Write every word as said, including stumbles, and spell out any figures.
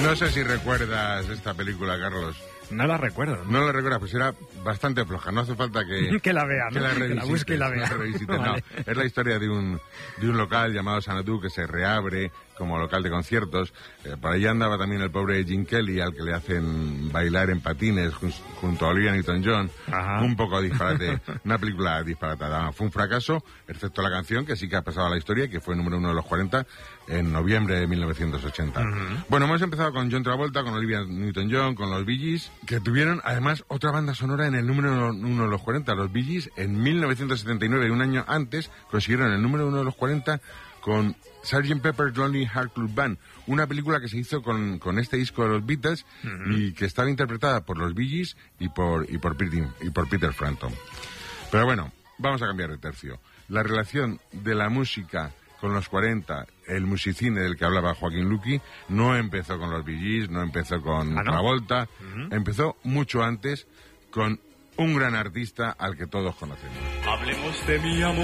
No sé si recuerdas esta película, Carlos. No la recuerdo. No, no la recuerdas, pues era bastante floja. No hace falta que... que la vea, ¿no? Que la, que la busque y la vea. La vale. No, es la historia de un, de un local llamado Xanadu que se reabre como local de conciertos. Eh, por allí andaba también el pobre Gene Kelly, al que le hacen bailar en patines jun junto a Olivia Newton-John. Un poco disparate, una película disparatada. Fue un fracaso, excepto la canción, que sí que ha pasado a la historia, que fue número uno de los cuarenta en noviembre de mil novecientos ochenta. Uh-huh. Bueno, hemos empezado con John Travolta, con Olivia Newton-John, con los Bee Gees, que tuvieron además otra banda sonora en el número uno de los cuarenta. Los Bee Gees en mil novecientos setenta y nueve, un año antes, consiguieron el número uno de los cuarenta con sergeant Pepper's Lonely Hearts Club Band, una película que se hizo con, con este disco de los Beatles uh-huh. y que estaba interpretada por los Bee Gees y por, y por, Peter, y por Peter Frampton. Pero bueno, vamos a cambiar de tercio. La relación de la música con los cuarenta, el musicine del que hablaba Joaquín Luqui, no empezó con los Bee Gees, no empezó con ¿Ah, no? Travolta, uh-huh. empezó mucho antes con un gran artista al que todos conocemos. Hablemos de mi amor.